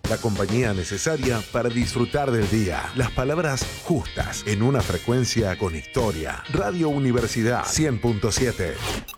La compañía necesaria para disfrutar del día. Las palabras justas en una frecuencia con historia. Radio Universidad 100.7.